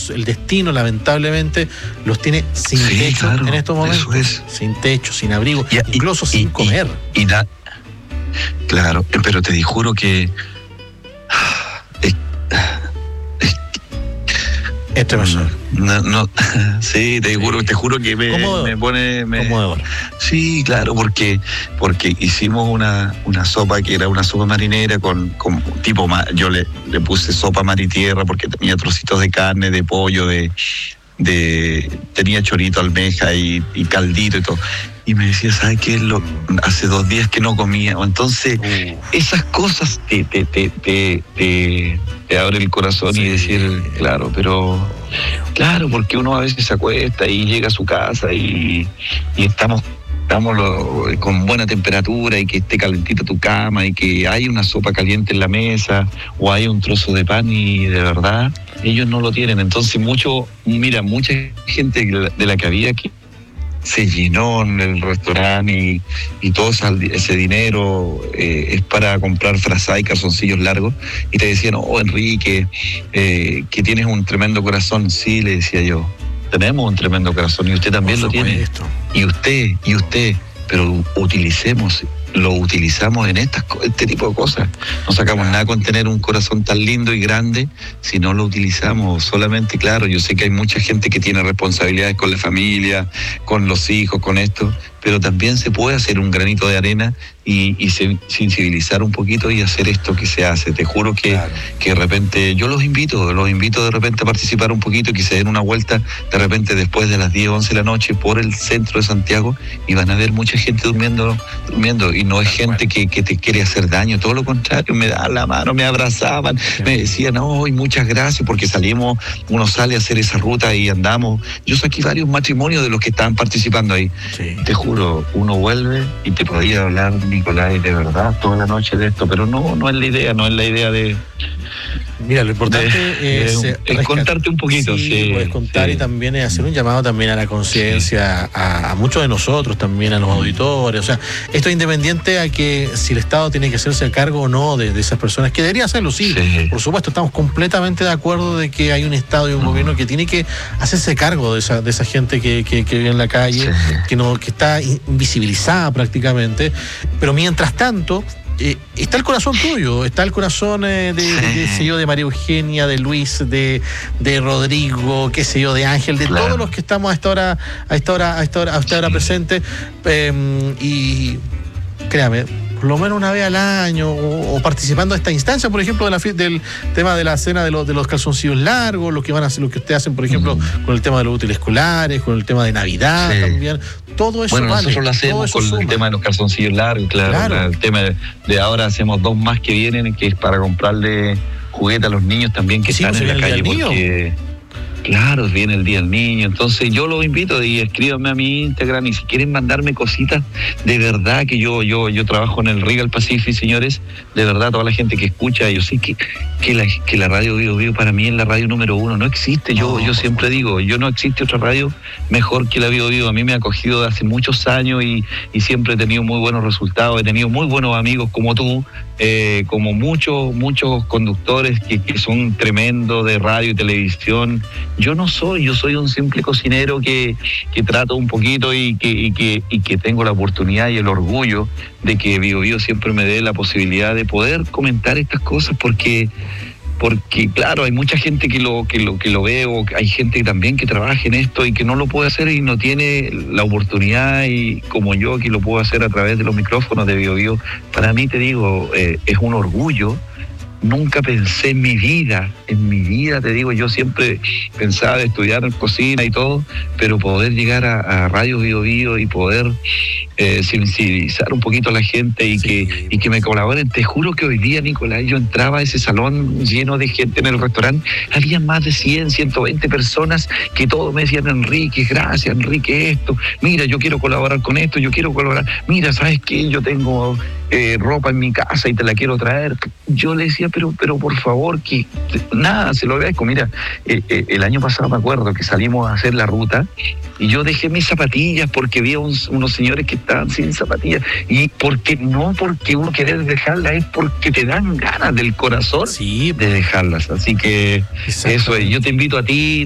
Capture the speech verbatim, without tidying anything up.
el destino lamentablemente los tiene sin sí, techo claro, en estos momentos, es. sin techo, sin abrigo, y, incluso y, sin y, comer. Y, y da, claro, pero te juro que es, Esto es no, no, sí, te juro, te juro que me, me pone, me, sí, claro, porque porque hicimos una una sopa que era una sopa marinera con, con tipo, yo le, le puse sopa mar y tierra porque tenía trocitos de carne, de pollo, de de tenía chorito, almeja y, y caldito y todo. Y me decía, ¿sabes qué? Lo, hace dos días que no comía. Entonces, uh. esas cosas te, te, te, te, te, te abre el corazón, sí. Y decir, claro, pero claro, porque uno a veces se acuesta y llega a su casa y, y estamos estamos lo, con buena temperatura y que esté calentita tu cama y que hay una sopa caliente en la mesa o hay un trozo de pan y de verdad ellos no lo tienen. Entonces mucho, mira, mucha gente de la que había aquí se llenó en el restaurante y, y todo ese dinero eh, es para comprar frazada y calzoncillos largos. Y te decían, oh, Enrique, eh, que tienes un tremendo corazón. Sí, le decía yo, tenemos un tremendo corazón y usted también lo tiene. Y usted, y usted, pero utilicemos, lo utilizamos en estas, este tipo de cosas. No sacamos nada con tener un corazón tan lindo y grande si no lo utilizamos. Solamente, claro, yo sé que hay mucha gente que tiene responsabilidades con la familia, con los hijos, con esto, pero también se puede hacer un granito de arena y, y sensibilizar un poquito y hacer esto que se hace. Te juro que, claro. que de repente, yo los invito, los invito de repente a participar un poquito y que se den una vuelta de repente después de las diez, once de la noche por el centro de Santiago y van a ver mucha gente durmiendo, durmiendo y no es gente que, que te quiere hacer daño, todo lo contrario, me daban la mano, me abrazaban, sí. me decían, oh, y muchas gracias, porque salimos, uno sale a hacer esa ruta y andamos. Yo saqué varios matrimonios de los que estaban participando ahí. Sí. Te juro, uno vuelve y te podía hablar, Nicolás, de verdad, toda la noche de esto, pero no, no es la idea, no es la idea de... Mira, lo importante de, es, de, es contarte un poquito. Sí, sí puedes contar sí. Y también es hacer un llamado también a la conciencia, sí. a, a muchos de nosotros también, a los auditores. O sea, esto es independiente a que si el Estado tiene que hacerse a cargo o no de, de esas personas, que debería hacerlo, sí. sí. Por supuesto, estamos completamente de acuerdo de que hay un Estado y un uh-huh. gobierno que tiene que hacerse cargo de esa, de esa gente que, que, que vive en la calle, sí. que, no, que está invisibilizada prácticamente. Pero mientras tanto... Eh, está el corazón tuyo, está el corazón eh, de, de, qué sé yo, de María Eugenia, de Luis, de, de Rodrigo, qué sé yo, de Ángel, de claro. todos los que estamos a esta hora, a esta hora, a esta hora, a esta hora sí. presente. Eh, y créame, por lo menos una vez al año, o, o participando de esta instancia, por ejemplo, de la, del tema de la cena de, lo, de los calzoncillos largos, lo que van a hacer, lo que ustedes hacen, por ejemplo, mm. con el tema de los útiles escolares, con el tema de Navidad sí. también. Todo eso bueno, vale, nosotros lo hacemos con suma. El tema de los calzoncillos largos, claro. claro. El tema de, de ahora hacemos dos más que vienen, que es para comprarle juguetes a los niños también que sí, están en la calle. Porque, claro, viene el Día del Niño. Entonces yo los invito y escríbanme a mi Instagram y si quieren mandarme cositas, de verdad que yo yo yo trabajo en el Regal Pacific, señores, de verdad toda la gente que escucha, yo sé que, que, la, que la radio Bio Bio para mí es la radio número uno, no existe, yo, no, yo siempre digo, yo no existe otra radio mejor que la Bio Bio, a mí me ha acogido de hace muchos años y, y siempre he tenido muy buenos resultados, he tenido muy buenos amigos como tú, eh, como muchos, muchos conductores que, que son tremendos de radio y televisión. Yo no soy, yo soy un simple cocinero que, que trato un poquito y que, y, que, y que tengo la oportunidad y el orgullo de que Bio Bio siempre me dé la posibilidad de poder comentar estas cosas porque, porque claro, hay mucha gente que lo, que lo, que lo ve o hay gente también que trabaja en esto y que no lo puede hacer y no tiene la oportunidad y como yo que lo puedo hacer a través de los micrófonos de Bio Bio. Para mí, te digo, eh, es un orgullo. Nunca pensé en mi vida, en mi vida, te digo, yo siempre pensaba de estudiar cocina y todo, pero poder llegar a, a Radio Bio Bio y poder eh, sensibilizar un poquito a la gente y, sí. que, y que me colaboren. Te juro que hoy día, Nicolás, yo entraba a ese salón lleno de gente en el restaurante, había más de cien, ciento veinte personas que todos me decían, Enrique, gracias, Enrique, esto, mira, yo quiero colaborar con esto, yo quiero colaborar, mira, ¿sabes qué? Yo tengo... Eh, ropa en mi casa y te la quiero traer. Yo le decía, pero pero por favor, que nada, se lo agradezco. Mira, eh, eh, el año pasado me acuerdo que salimos a hacer la ruta y yo dejé mis zapatillas porque había un, unos señores que estaban sin zapatillas y porque no porque uno quiere dejarlas, es porque te dan ganas del corazón sí. de dejarlas. Así que eso es, yo te invito a ti